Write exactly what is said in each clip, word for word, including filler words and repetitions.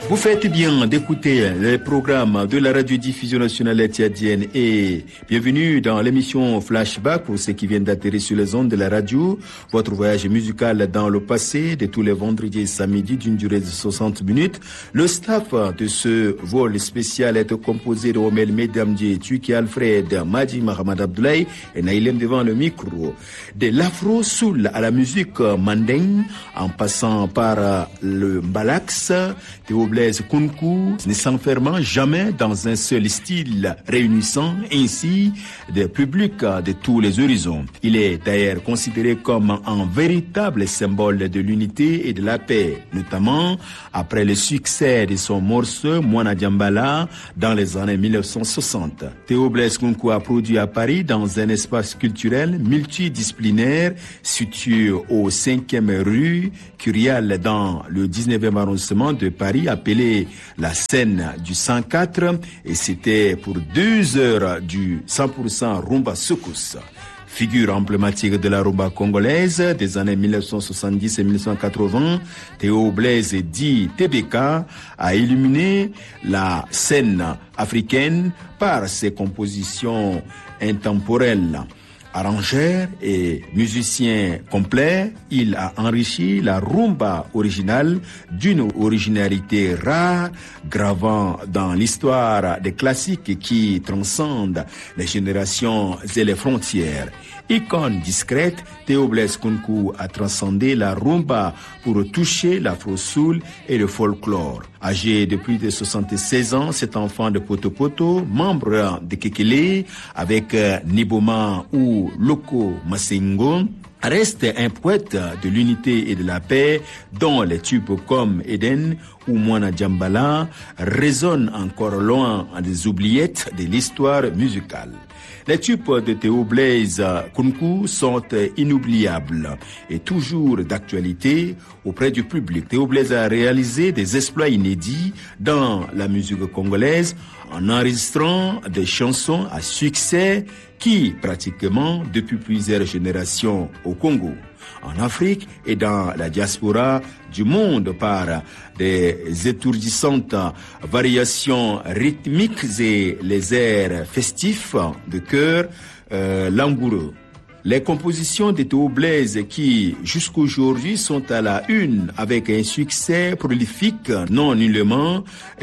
Vous faites bien d'écouter les programmes de la radiodiffusion nationale tchadienne et bienvenue dans l'émission Flashback pour ceux qui viennent d'atterrir sur les ondes de la radio. Votre voyage musical dans le passé de tous les vendredis et samedis d'une durée de soixante minutes. Le staff de ce vol spécial est composé de Omel Medamdi, Tuki Alfred, Madi Mahamad Abdoulaye et Naïlem devant le micro. De l'afro-soul à la musique mandingue en passant par le mbalax, Théo Blaise Kounkou, ne s'enfermant jamais dans un seul style, réunissant ainsi des publics de tous les horizons. Il est d'ailleurs considéré comme un véritable symbole de l'unité et de la paix, notamment après le succès de son morceau Mwana Djambala dans les années mille neuf cent soixante. Théo Blaise Kounkou a produit à Paris dans un espace culturel multidisciplinaire situé au cinquième rue Curial dans le dix-neuvième arrondissement de Paris, appelé la scène du cent quatre, et c'était pour deux heures du cent pour cent rumba soukous. Figure emblématique de la rumba congolaise des années mille neuf cent soixante-dix et mille neuf cent quatre-vingts, Théo Blaise dit T B K a illuminé la scène africaine par ses compositions intemporelles. Arrangeur et musicien complet, il a enrichi la rumba originale d'une originalité rare, gravant dans l'histoire des classiques qui transcendent les générations et les frontières. Icône discrète, Théo Blaise Kounkou a transcendé la rumba pour toucher l'afro-soul et le folklore. Âgé de plus de soixante-seize ans, cet enfant de Poto-Poto, membre de Kekele, avec Niboma ou Loko Masengo, reste un poète de l'unité et de la paix dont les tubes comme Eden ou Mwana Djambala résonnent encore loin des oubliettes de l'histoire musicale. Les tubes de Théo Blaise Kounkou sont inoubliables et toujours d'actualité auprès du public. Théo Blaise a réalisé des exploits inédits dans la musique congolaise en enregistrant des chansons à succès qui, pratiquement depuis plusieurs générations au Congo, en Afrique et dans la diaspora du monde par des étourdissantes variations rythmiques et les airs festifs de chœur euh, langoureux. Les compositions de Théo Blaise qui, jusqu'aujourd'hui, sont à la une avec un succès prolifique, non nullement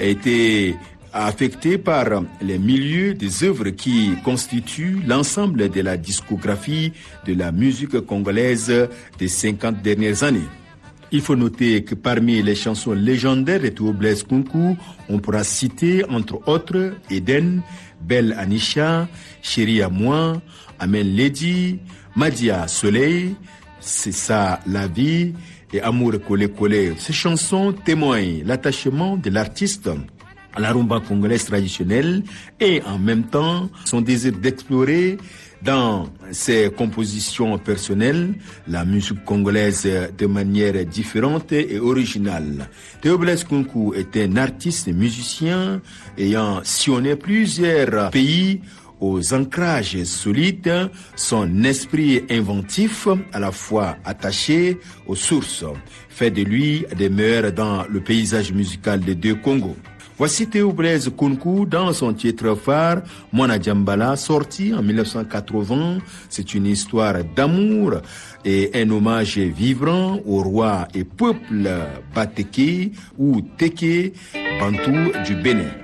été affecté par les milieux des œuvres qui constituent l'ensemble de la discographie de la musique congolaise des cinquante dernières années. Il faut noter que parmi les chansons légendaires de Théo Blaise Kounkou, on pourra citer entre autres Eden, Belle Anisha, Chérie à moi, Amen Lady, Madia Soleil, C'est ça la vie et Amour Kole Kole. Ces chansons témoignent l'attachement de l'artiste à la rumba congolaise traditionnelle et en même temps son désir d'explorer dans ses compositions personnelles la musique congolaise de manière différente et originale. Théo Blaise Kounkou est un artiste et musicien ayant sillonné plusieurs pays aux ancrages solides, son esprit inventif, à la fois attaché aux sources, fait de lui demeure dans le paysage musical des deux Congos. Voici Théo Blaise Kounkou dans son titre phare, Mwana Djambala, sorti en mille neuf cent quatre-vingts. C'est une histoire d'amour et un hommage vibrant au roi et peuple Bateke ou Teke Bantou du Bénin.